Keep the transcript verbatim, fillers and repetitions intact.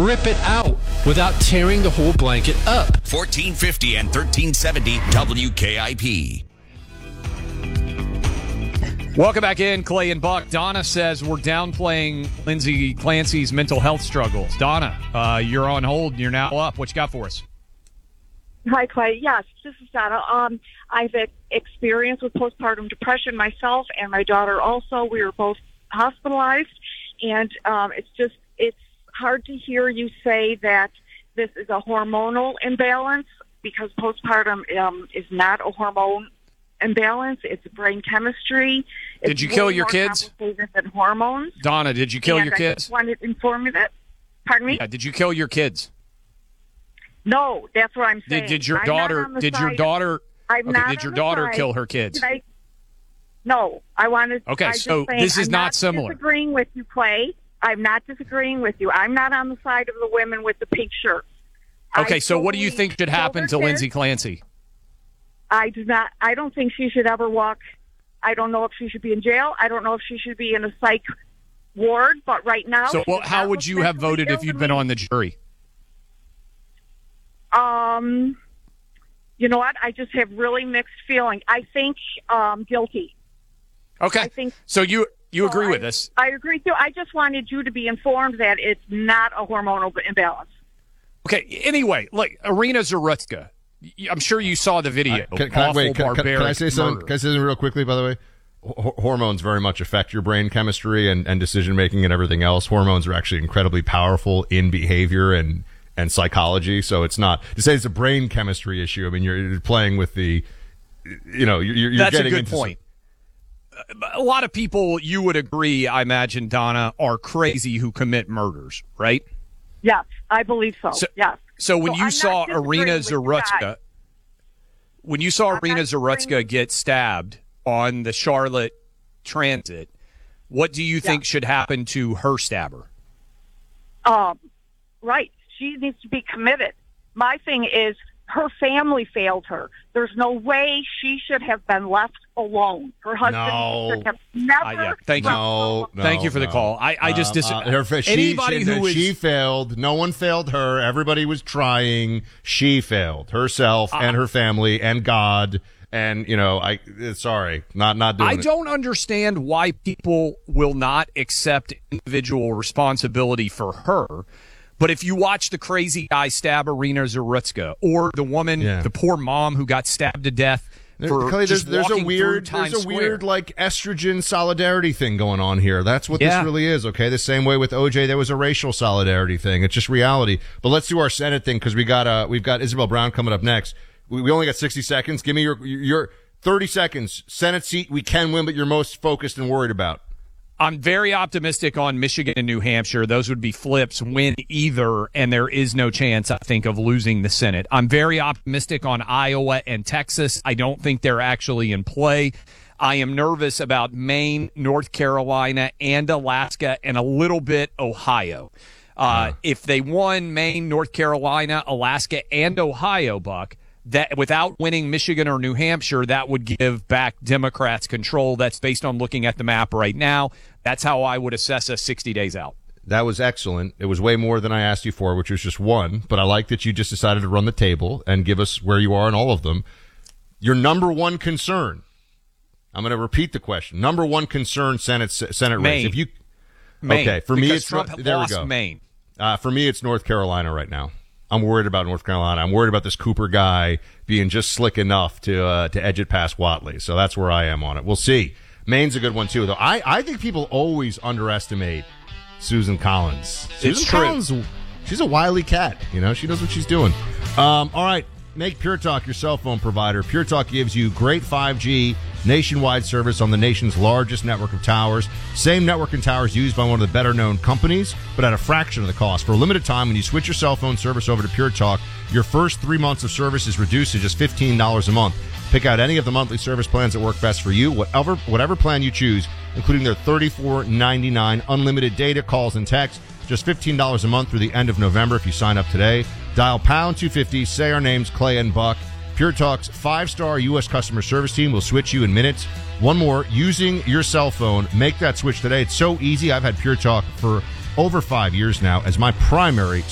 rip it out without tearing the whole blanket up. fourteen fifty and thirteen seventy W K I P. Welcome back in, Clay and Buck. Donna says we're downplaying Lindsay Clancy's mental health struggles. Donna, uh, you're on hold and you're now up. What you got for us? Hi, Clay. Yes, this is Donna. Um, I've e- experienced with postpartum depression myself, and my daughter also. We were both hospitalized, and um, it's just it's hard to hear you say that this is a hormonal imbalance, because postpartum um, is not a hormone imbalance. It's brain chemistry. It's did you kill your kids? Than hormones. Donna, did you kill and your I kids? Just wanted to inform you that. Pardon me? Yeah, did you kill your kids? No, that's what I'm saying. Did, did your I'm daughter? Did your daughter? I'm okay, not did your on the daughter side. kill her kids? Did I, no, I wanted. Okay, I so saying, this is I'm not not similar. Disagreeing with you, Clay. I'm not disagreeing with you. I'm not on the side of the women with the pink shirts. Okay, I so what do you totally think should happen to killed her Lindsay kids. Clancy? I do not. I don't think she should ever walk. I don't know if she should be in jail. I don't know if she should be in a psych ward. But right now, So, well, she's how not would you have mentally voted ill if to you'd been me. on the jury? Um, you know what? I just have really mixed feeling. I think um, guilty. Okay, I think so you you so agree I, with this? I agree too. I just wanted you to be informed that it's not a hormonal imbalance. Okay. Anyway, look, Irina Zarutska. I'm sure you saw the video. Uh, can, can I, Awful, wait, can, can, barbaric can I say something? murder. Can I say something real quickly, by the way? H- hormones very much affect your brain chemistry and, and decision making and everything else. Hormones are actually incredibly powerful in behavior and, and psychology. So it's not to say it's a brain chemistry issue. I mean, you're, you're playing with the, you know, you're, you're That's a getting good into point. A lot of people, you would agree, I imagine, Donna, are crazy who commit murders, right? Yes, I believe so. So- yes. So when So you I'm saw not disagreeing Irina with you Zarutska, guys. when you saw I'm Irina not Zarutska disagreeing. get stabbed on the Charlotte Transit, what do you think should happen to her stabber? Um, right. She needs to be committed. My thing is, her family failed her. There's no way she should have been left alone. Her husband No. should have never. Uh, yeah, thank you. No, no, Thank you for the no. call. I, I just Uh, dis- uh, her fa- she, anybody she, who is she failed. No one failed her. Everybody was trying. She failed herself Uh, and her family and God. And you know, I sorry, not not doing I it. don't understand why people will not accept individual responsibility for her. But if you watch the crazy guy stab Irina Zarutska, or the woman, Yeah. the poor mom who got stabbed to death for Kelly, just there's, there's a walking weird, through there's Times a weird Square. like estrogen solidarity thing going on here. That's what Yeah. this really is. Okay, the same way with O J, there was a racial solidarity thing. It's just reality. But let's do our Senate thing because we got uh we've got Isabel Brown coming up next. We, we only got sixty seconds. Give me your your thirty seconds. Senate seat we can win, but you're most focused and worried about. I'm very optimistic on Michigan and New Hampshire. Those would be flips, win either, and there is no chance, I think, of losing the Senate. I'm very optimistic on Iowa and Texas. I don't think they're actually in play. I am nervous about Maine, North Carolina, and Alaska, and a little bit Ohio. Uh, if they won Maine, North Carolina, Alaska, and Ohio, Buck, that without winning Michigan or New Hampshire, that would give back Democrats control. That's based on looking at the map right now. That's how I would assess us sixty days out. That was excellent. It was way more than I asked you for, which was just one. But I like that you just decided to run the table and give us where you are in all of them. Your number one concern. I'm going to repeat the question. Number one concern, Senate Senate race. Maine. If you Maine, okay, for me because it's Trump there we lost go. Maine. Uh, for me, it's North Carolina right now. I'm worried about North Carolina. I'm worried about this Cooper guy being just slick enough to uh, to edge it past Whatley. So that's where I am on it. We'll see. Maine's a good one too, though. I, I think people always underestimate Susan Collins. It's Susan true. Collins, she's a wily cat. You know, she knows what she's doing. Um, all right. Make Pure Talk your cell phone provider. Pure Talk gives you great five G nationwide service on the nation's largest network of towers. Same network and towers used by one of the better-known companies, but at a fraction of the cost. For a limited time, when you switch your cell phone service over to Pure Talk, your first three months of service is reduced to just fifteen dollars a month. Pick out any of the monthly service plans that work best for you, whatever whatever plan you choose, including their thirty-four ninety-nine unlimited data, calls, and texts. Just fifteen dollars a month through the end of November if you sign up today. Dial pound two fifty, say our names, Clay and Buck. Pure Talk's five-star U S customer service team will switch you in minutes. One more, using your cell phone, make that switch today. It's so easy. I've had Pure Talk for over five years now as my primary